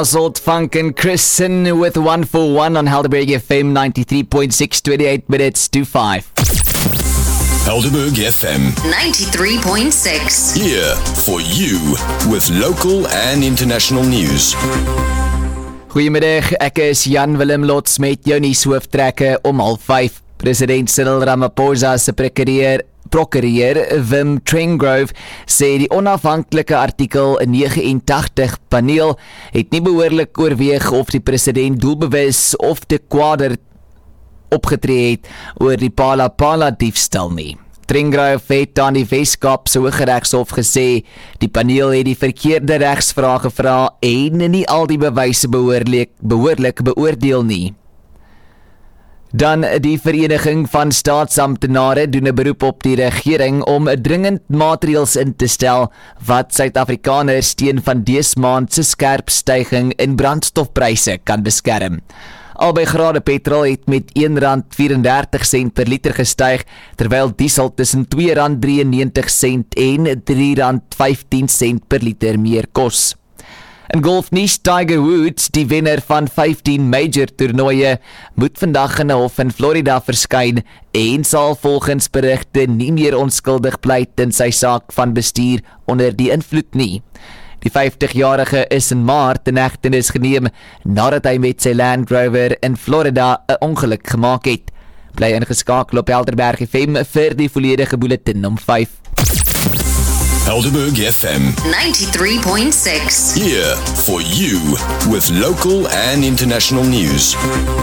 Salt Funk and Kristen with 141 on Helderberg FM 93.6, 28 minutes to 5. Helderberg FM 93.6. Here for you with local and international news. Goeiemiddag, ek is Jan Willem Lots met jou nuushooftrekke om 5:30. President Cyril Ramaphosa se prokureur Wim Trengove sê die onafhanklike artikel 89 paneel het nie behoorlik oorweeg of die president doelbewus of te kwaader opgetree het oor die Phala diefstal nie. Trengove het aan die Weskaapse Hooggeregshof gesê die paneel het die verkeerde regsvrae gevra en nie al die bewyse behoorlik beoordeel nie. Dan die Vereniging van Staatsamptenare doen 'n beroep op die regering om dringend maatreëls in te stel wat Suid-Afrikaners teen van dese maand se skerp stygings in brandstofpryse kan beskerm. Albei grade petrol het met R1.34 per liter gestyg, terwyl diesel tussen R2.93 en R3.15 per liter meer kos. In golfnuus, Tiger Woods, die wenner van 15 major toernooie, moet vandag in 'n hof in Florida verskyn en sal volgens berigte nie meer onskuldig pleit in sy saak van bestuur onder die invloed nie. Die 50-jarige is in Maart in hegtenis geneem nadat hy met sy Land Rover in Florida 'n ongeluk gemaak het. Bly ingeskakel op Helderberg FM vir die volledige bulletin om 5. Helderberg FM 93.6. Here for you with local and international news.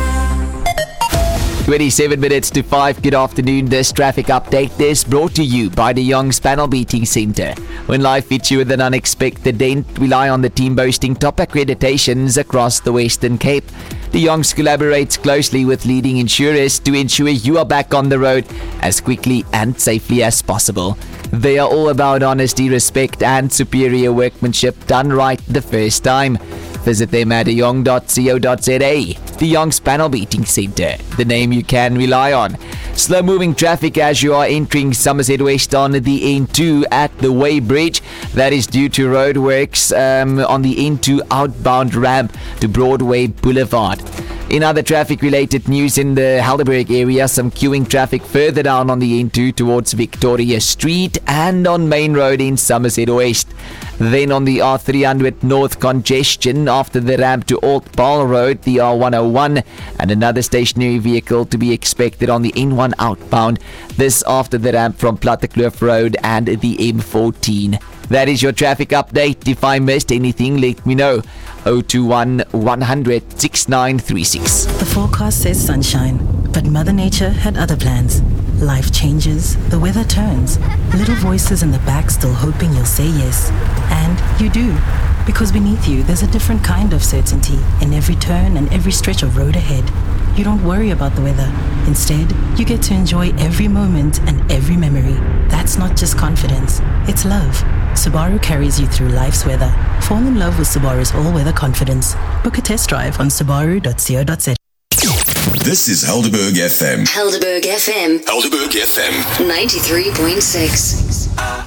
27 minutes to 5. Good afternoon. This traffic update is brought to you by the Young's Panel Beating Centre. When life hits you with an unexpected dent, rely on the team boasting top accreditations across the Western Cape. The Young's collaborates closely with leading insurers to ensure you are back on the road as quickly and safely as possible. They are all about honesty, respect and superior workmanship done right the first time. Visit them at young.co.za. The Young's Panel Beating Centre, the name you can rely on. Slow moving traffic as you are entering Somerset West on the N2 at the Way Bridge. That is due to roadworks on the N2 outbound ramp to Broadway Boulevard. In other traffic-related news in the Helderberg area, some queuing traffic further down on the N2 towards Victoria Street and on Main Road in Somerset West. Then on the R300 North, congestion after the ramp to Altpaul Road, the R101, and another stationary vehicle to be expected on the N1 outbound. This after the ramp from Plattekloof Road and the M14. That is your traffic update. If I missed anything, let me know. 021 100 6936. The forecast says sunshine, but Mother Nature had other plans. Life changes, the weather turns. Little voices in the back still hoping you'll say yes. And you do. Because beneath you, there's a different kind of certainty in every turn and every stretch of road ahead. You don't worry about the weather. Instead, you get to enjoy every moment and every memory. That's not just confidence, it's love. Subaru carries you through life's weather. Fall in love with Subaru's all-weather confidence. Book a test drive on subaru.co.za. This is Helderberg FM. Helderberg FM Helderberg FM 93.6.